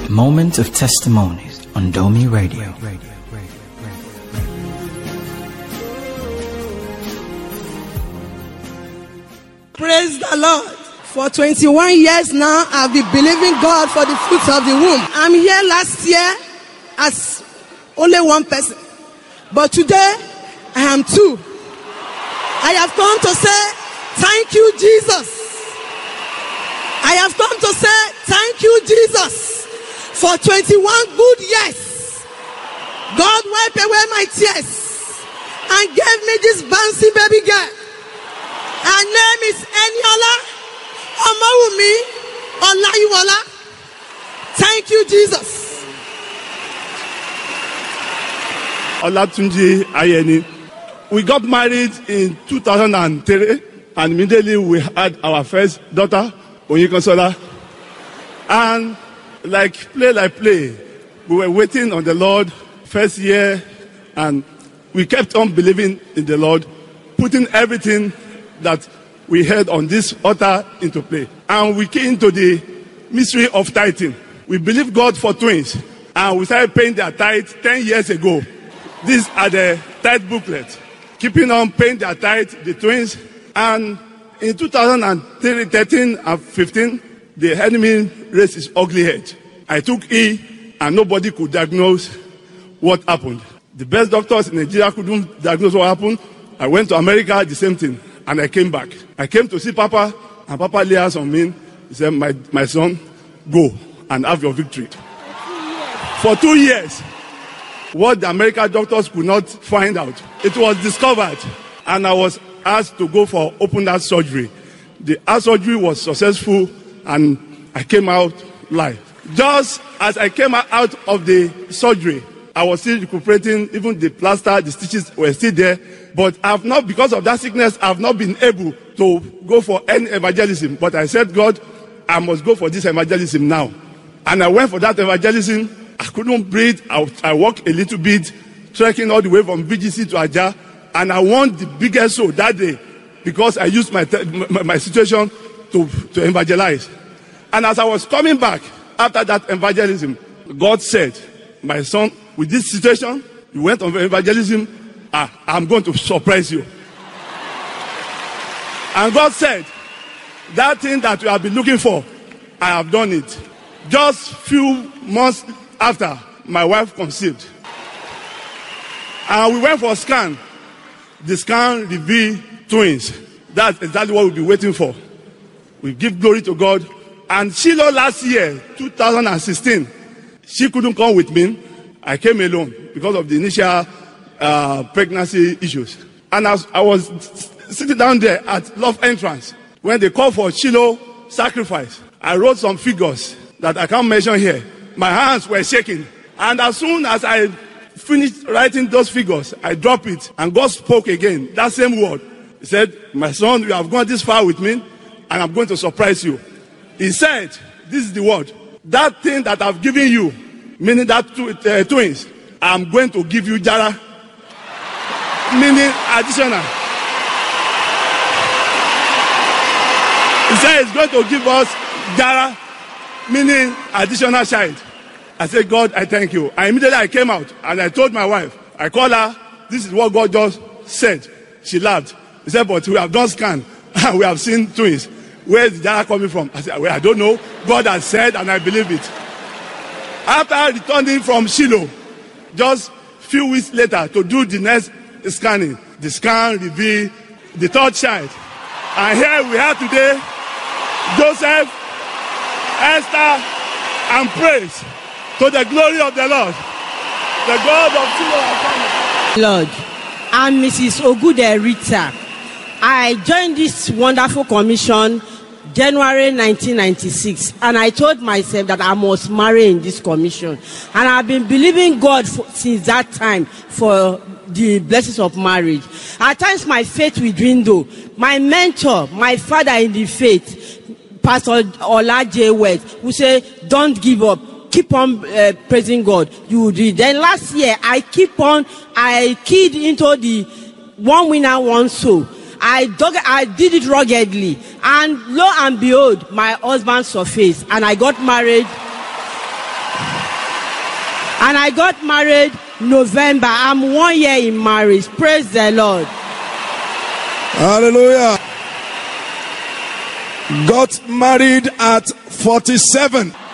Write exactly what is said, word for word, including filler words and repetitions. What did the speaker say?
Moment of Testimonies on Domi Radio. Praise the Lord. For twenty-one years now, I've been believing God for the fruits of the womb. I'm here last year as only one person. But today, I am two. I have come to say, thank you, Jesus. I have come to say, thank you, Jesus, for twenty-one good years. God wiped away my tears and gave me this bouncy baby girl. Her name is Eniola Omawumi Olayiwola. Thank you, Jesus. Olatunji Ayeni. We got married in two thousand three, and immediately we had our first daughter, Onyikansola. And like play like play, we were waiting on the Lord first year, and we kept on believing in the Lord, putting everything that we heard on this altar into play. And we came to the mystery of tithing. We believe God for twins, and we started paying their tithe ten years ago. These are the tithe booklet. Keeping on paying their tithe, the twins. And in two thousand thirteen and fifteen, the enemy raised his ugly head. I took E, and nobody could diagnose what happened. The best doctors in Nigeria couldn't diagnose what happened. I went to America, the same thing, and I came back. I came to see Papa, and Papa laid hands on me. He said, my, my son, go and have your victory. For two years, what the American doctors could not find out, it was discovered, and I was asked to go for open heart surgery. The heart surgery was successful, and I came out live. Just as I came out of the surgery, I was still recuperating. Even the plaster, the stitches were still there. But I've not, because of that sickness, I've not been able to go for any evangelism. But I said, God, I must go for this evangelism now. And I went for that evangelism. I couldn't breathe. I, I walked a little bit, trekking all the way from V G C to Ajah. And I won the biggest soul that day because I used my, my, my situation to, to evangelize. And as I was coming back after that evangelism, God said, my son, with this situation, you went on evangelism, ah, I'm going to surprise you. And God said, that thing that you have been looking for, I have done it. Just few months after, my wife conceived. And we went for a scan. The scan revealed twins. That's exactly what we've been waiting for. We give glory to God. And Shiloh last year, two thousand sixteen, she couldn't come with me. I came alone because of the initial uh, pregnancy issues. And as I was sitting down there at Love Entrance, when they called for Shiloh sacrifice, I wrote some figures that I can't mention here. My hands were shaking. And as soon as I finished writing those figures, I dropped it, and God spoke again, that same word. He said, my son, you have gone this far with me, and I'm going to surprise you. He said, this is the word. That thing that I've given you, meaning that tw- uh, twins, I'm going to give you Jara, meaning additional. He said he's going to give us Jara, meaning additional child. I said, God, I thank you. And immediately I came out and I told my wife, I called her, this is what God just said. She laughed. He said, but we have done scan and we have seen twins. Where is the Jara coming from? I said, well, I don't know. God has said and I believe it. After returning from Shiloh, just few weeks later to do the next scanning, the scan revealed the third child. And here we are today, Joseph, Esther, and praise to the glory of the Lord. The God of Shiloh. Lord, I'm Missus Ogude Rita. I joined this wonderful commission January nineteen ninety-six, and I told myself that I must marry in this commission, and I've been believing God for, since that time for the blessings of marriage. At times my faith will dwindle. My mentor, my father in the faith, Pastor Olaje West, who say, don't give up, keep on uh, praising God, you will do it. Then last year I keep on, I keyed into the one winner, one soul. I dug, I did it ruggedly, and lo and behold, my husband surfaced, and I got married. And I got married November. I'm one year in marriage. Praise the Lord. Hallelujah. Got married at forty-seven.